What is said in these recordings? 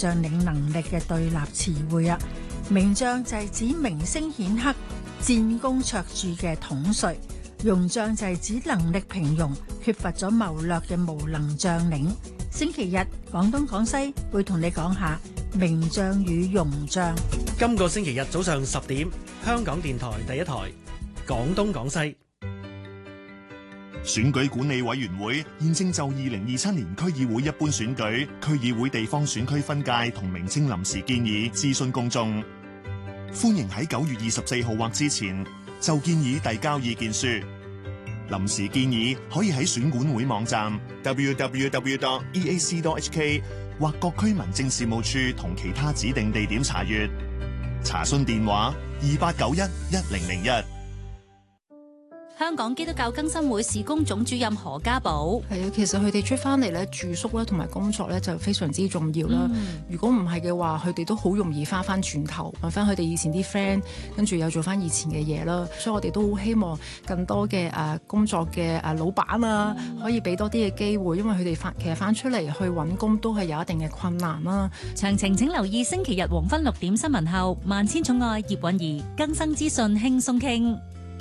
將領能力嘅對立詞彙啊。名將就係指名聲顯赫、戰功卓著嘅統帥，庸將就係指能力平庸、缺乏咗謀略嘅無能將領。星期日廣東廣西會同你講下名將與庸將。 今個星期日早上10點，香港電台第一台廣東廣西。 選舉管理委員會現正就2027年區議會一般選舉、區議會地方選區分界同名稱臨時建議諮詢公眾，歡迎喺9月24號或之前就建議遞交意見書。臨時建議可以喺選管會網站 www.eac.hk 或各區民政事務處同其他指定地點查閱。查詢電話28911001。 香港基督教更新會事工總主任何家寶， 係啊，其實佢哋出翻嚟咧住宿咧同埋工作咧就非常之重要啦。如果唔係嘅話，佢哋都好容易翻翻轉頭揾翻佢哋以前啲 friend， 跟住又做翻以前嘅嘢啦。所以我哋都好希望更多嘅工作嘅老闆啊，可以俾多啲嘅機會，因為佢哋其實翻出嚟去揾工都係有一定嘅困難啦。 詳情請留意星期日黃昏6點新聞後，萬千寵愛葉韻儀更新資訊輕鬆傾。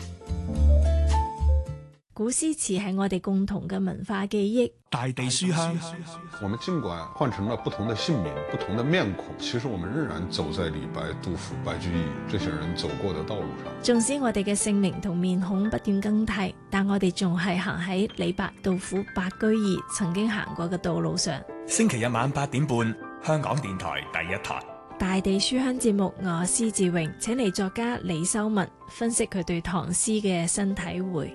古詩詞係我哋共同嘅文化記憶。 大地書香， 我們儘管換成了不同的姓名、不同的面孔，其實我們仍然走在李白、杜甫、白居易這些人走過的道路上。 縱使我哋嘅姓名同面孔不斷更替，但我哋仲係行喺李白、杜甫、白居易曾經行過嘅道路上。 星期日晚8點半，香港電台第一台。 大地書香節目，我施志榮請嚟作家李修文分析佢對唐詩嘅新體會。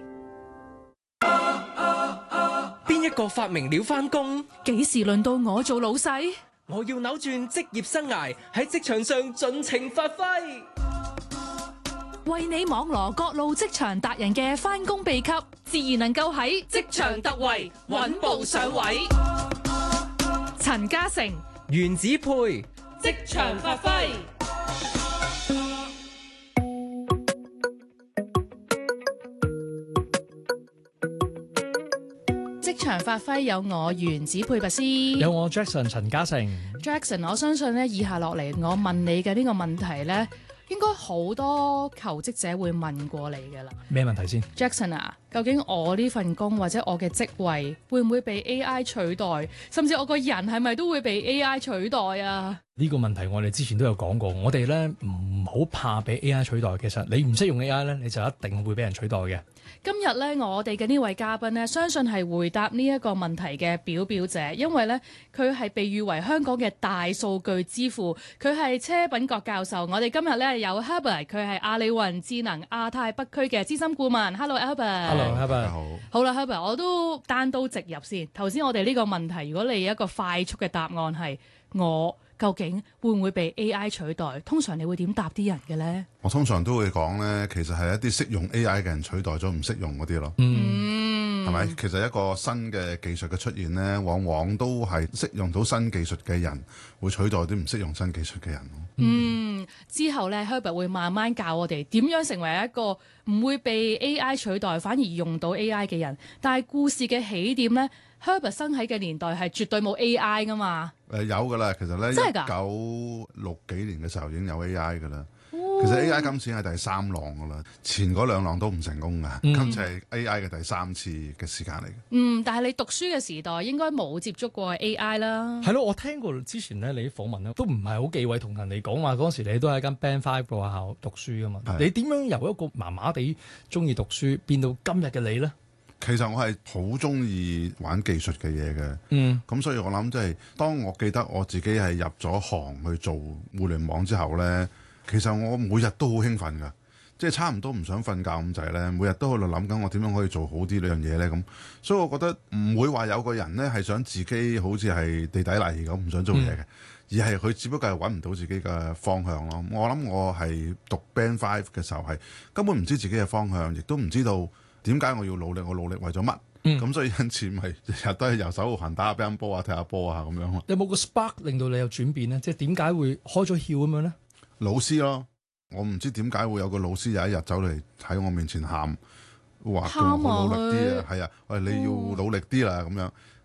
邊一個發明了返工？ 幾時輪到我做老細？ 我要扭轉職業生涯，喺職場上盡情發揮。 為你網羅各路職場達人嘅返工秘笈，自然能夠喺職場突圍，穩步上位。陳嘉誠、 原子配職場發揮。職場發揮有我原子配拔師， 有我 Jackson 陳嘉誠。 Jackson， 我相信咧，以下落嚟我問你嘅呢個問題咧，應該好多求職者會問過你㗎啦。 咩問題先 ？Jackson 啊，究竟我呢份工或者我嘅職位會唔會被 AI 取代，甚至我個人係咪都會被 AI 取代啊？ 呢個問題我哋之前都有講過，我哋咧唔好怕俾 AI 取代。其實你唔識用 AI 咧，你就一定會俾人取代嘅。 今日咧，我哋嘅呢位嘉賓咧，相信係回答呢一個問題嘅表表者，因為咧佢係被譽為香港嘅大數據之父，佢係車品國教授。我哋今日咧有 Herbert， 佢係阿里雲智能亞太北區嘅資深顧問。Hello Herbert。 Hello Herbert。 好啦 Herbert， 我都單刀直入先。頭先我哋呢個問題，如果你有一個快速嘅答案係我究竟會唔會被 AI 取代？通常你會點答啲人嘅咧？ 我通常都會講咧，其實係一啲識用 AI 嘅人取代咗唔識用嗰啲咯。係咪？其實一個新嘅技術嘅出現咧，往往都係識用到新技術嘅人會取代啲唔識用新技術嘅人咯。 之後咧 Herbert 會慢慢教我哋點樣成為一個唔會被 AI 取代，反而用到 AI 嘅人。但係故事嘅起點咧， Herbert 生喺嘅年代係絕對冇 AI 噶嘛。有噶啦，其實咧1960幾年嘅時候已經有 AI 噶啦。其實 AI 今次係第3浪噶啦，前嗰2浪都唔成功噶。今次係 AI 嘅第3次嘅時間嚟嘅。 但係你讀書嘅時代應該冇接觸過 AI 啦。 係咯，我聽過之前咧你啲訪問咧，都唔係好忌諱同人哋講話嗰時你都喺間 Band 5個學校讀書噶嘛。你點樣由一個麻麻地中意讀書變到今日嘅你咧？ 其實我係好中意玩技術嘅嘢嘅，咁所以我諗即係當我記得我自己係入咗行去做互聯網之後咧，其實我每日都好興奮㗎，即係差唔多唔想瞓覺咁滯咧，每日都喺度諗緊我點樣可以做好啲呢樣嘢咧咁，所以我覺得唔會話有個人咧係想自己好似係地底泥咁唔想做嘢嘅，而係佢只不過係揾唔到自己嘅方向咯。我諗我係讀 Band 5嘅時候係根本唔知自己嘅方向，亦都唔知道點解我要努力，我努力為咗乜？咁所以因此咪日日都係遊手好閒打下乒乓波啊、踢下波啊咁樣咯。 有冇個 spark 令到你有轉變咧？即係點解會開咗竅咁樣咧？ 老師咯，我唔知點解會有個老師有一日走嚟喺我面前喊，話叫我努力啲啊，係啊，喂，你要努力啲啦咁樣。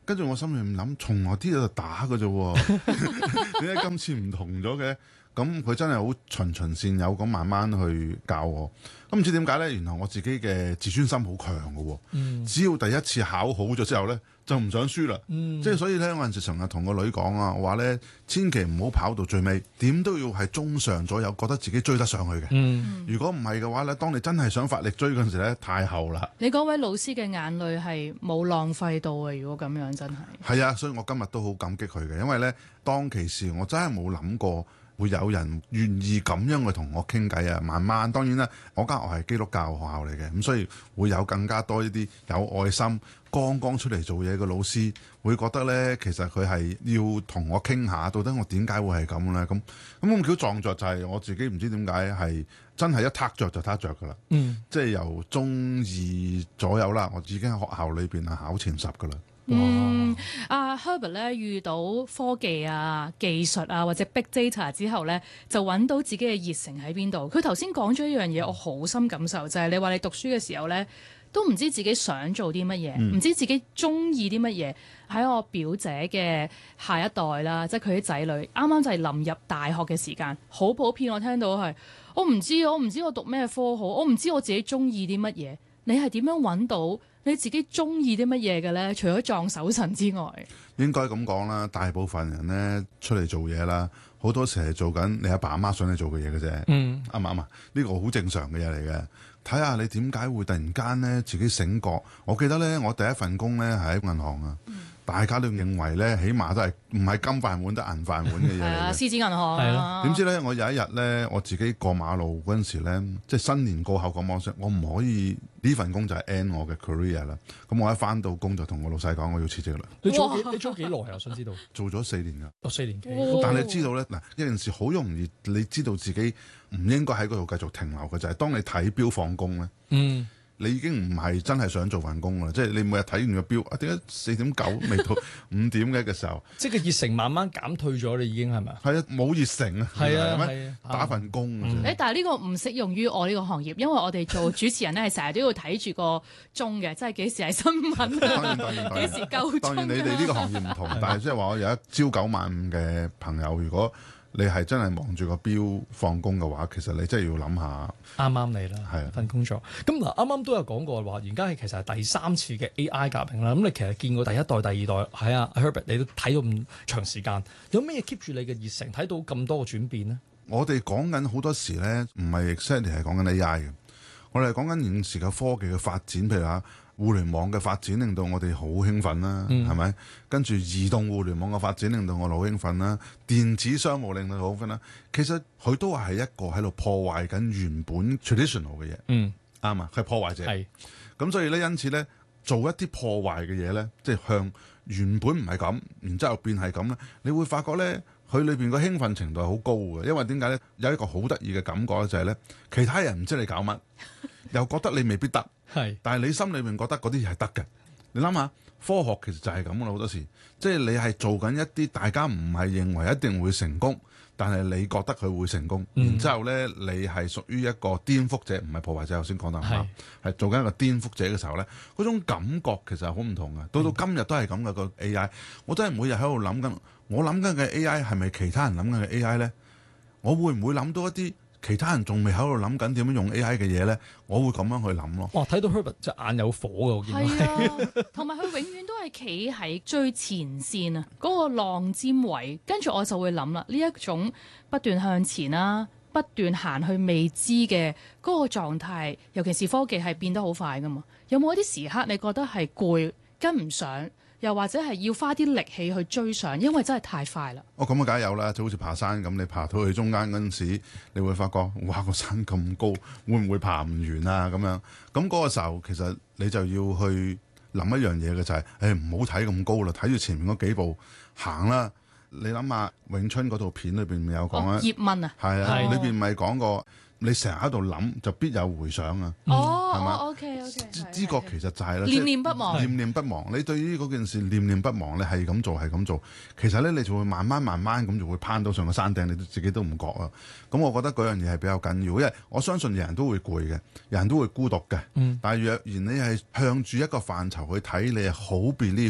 跟住我心裏面諗，從來啲喺度打嘅啫喎，點解今次唔同咗嘅？咁佢真係好循循善誘咁慢慢去教我。咁唔知點解咧？原來我自己嘅自尊心好強嘅喎。只要第一次考好咗之後咧，就唔想輸啦。即係所以咧，我有陣時成日同個女講啊，我話咧，千祈唔好跑到最尾，點都要係中上左右，覺得自己追得上去嘅。如果唔係嘅話咧，當你真係想發力追嗰陣時咧，太後啦。 你嗰位老師嘅眼淚係冇浪費到啊！如果咁樣真係係啊，所以我今日都好感激佢嘅，因為咧當其時我真係冇諗過會有人願意咁樣去同我傾偈啊！慢慢當然啦，我間學校係基督教學校嚟嘅，咁所以會有更加多一啲有愛心、剛出嚟做嘢嘅老師，會覺得咧其實佢係要同我傾下，到底我點解會係咁咧？咁巧撞着就係我自己唔知點解係真係一撻着就撻着噶啦，即係由中二左右啦，我已經喺學校裏邊考前10噶啦。 阿 Herbert 咧遇到科技啊、技術啊或者 Big Data 之後咧，就揾到自己嘅熱誠喺邊度。佢頭先講咗一樣嘢，我好深感受，就係你話你讀書嘅時候咧，都唔知自己想做啲乜嘢，唔知自己中意啲乜嘢。喺我表姐嘅下一代啦，即係佢啲仔女，啱啱就係臨入大學嘅時間，好普遍我聽到係我唔知我讀咩科好，我唔知我自己中意啲乜嘢。你係點樣揾到你自己中意啲乜嘢嘅咧？除咗撞手神之外， 應該咁講啦。大部分人咧出嚟做嘢啦，好多時係做緊你阿爸阿媽想你做嘅嘢嘅啫。啱唔啱啊？呢個好正常嘅嘢嚟嘅。睇下你點解會突然間咧自己醒覺。我記得咧，我第一份工咧係喺銀行啊。大家都認為咧，起碼都係唔係金飯碗得銀飯碗嘅嘢嚟嘅。 獅子銀行係咯。 點知咧，我有一日咧，我自己過馬路嗰陣時咧，即係新年過後咁講聲，我唔可以呢份工就係 end 我嘅 career 啦。咁我一翻到工就同我老細講，我要辭職啦。 你做幾耐啊？我想知道。 做咗4年㗎。 4年幾。 但係你知道咧，嗱一件事好容易，你知道自己唔應該喺嗰度繼續停留嘅就係當你睇錶放工咧。你已經唔係真係想做份工啦，即係你每日睇完個錶啊，點解4.9未到5點嘅時候， 即係個熱誠慢慢減退咗，你已經係咪？ 係啊，冇熱誠啊， 係啊， 打份工啊。 但係呢個唔適用於我呢個行業，因為我哋做主持人咧係成日都要睇住個鐘嘅，即係幾時係新聞，幾時夠鐘。 當然你哋呢個行業唔同，但係即係話我有一朝9晚5嘅朋友，如果你係真係望住個錶放工嘅話，其實你真係要諗下啱你啦， 係份工作。咁嗱，啱都有講過話，而家其實係第3次嘅 AI 革命啦。咁你其實見過第一代、第2代，係啊 Herbert，你都睇到咁長時間，有咩嘢 keep 住你嘅熱誠，睇到咁多嘅轉變呢？ 我哋講緊好多時咧，唔係 exactly 係講緊 AI 嘅，我哋係講緊現時嘅科技嘅發展，譬如話互聯網嘅發展令到我哋好興奮啦，係咪？跟住移動互聯網嘅發展令到我哋好興奮啦，電子商務令到好興奮啦。其實佢都係一個喺度破壞緊原本 traditional 嘅嘢，啱啊，係破壞者。咁所以咧，因此咧，做一啲破壞嘅嘢咧，即係向原本唔係咁，然之後變係咁咧，你會發覺咧，佢裏邊個興奮程度係好高嘅，因為點解咧？有一個好得意嘅感覺咧，就係咧，其他人唔知你搞乜，又覺得你未必得。但係你心裏面覺得嗰啲嘢係得嘅。你諗下，科學其實就係咁啦，好多時，即係你係做緊一啲大家唔係認為一定會成功，但係你覺得佢會成功，然之後咧，你係屬於一個顛覆者，唔係破壞者。頭先講得啱，係做緊一個顛覆者嘅時候咧，嗰種感覺其實係好唔同嘅。到今日都係咁嘅個 AI，我真係每日喺度諗緊，我諗緊嘅 AI 係咪其他人諗緊嘅 AI 咧？我會唔會諗到一啲其他人仲未喺度諗緊點樣用 AI 嘅嘢咧？我會咁樣去諗咯。 哇！睇到 Herbert 隻眼有火㗎，我見到。 係啊，同埋佢永遠都係企喺最前線啊，嗰個浪尖位。跟住我就會諗啦，呢一種不斷向前啦，不斷行去未知嘅嗰個狀態，尤其是科技係變得好快㗎嘛。有冇一啲時刻你覺得係攰跟唔上？又或者係要花啲力氣去追上，因為真係太快啦。 咁啊，梗係有啦，就好似爬山咁，你爬到去中間嗰陣時，你會發覺，哇，個山咁高，會唔會爬唔完啊？咁樣，咁嗰個時候其實你就要去諗一樣嘢嘅就係，唔好睇咁高啦，睇住前面嗰幾步行啦。你諗下詠春嗰套片裏邊咪有講啊？葉問啊，係啊，裏邊咪講過。你成日喺度諗，就必有回響啊！係嘛 ？OK， 知覺其實就係啦， 念念不忘， 念念不忘。你對於嗰件事念念不忘，你係咁做，係咁做。其實咧，你就會慢慢咁就會攀到上個山頂，你自己都唔覺啊。咁我覺得嗰樣嘢係比較緊要，因為我相信人都會攰嘅，人都會孤獨嘅。但係若然你係向住一個範疇去睇，你係好 believe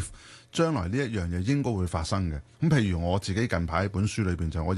將來呢一樣嘢應該會發生嘅。咁譬如我自己近排喺本書裏邊就我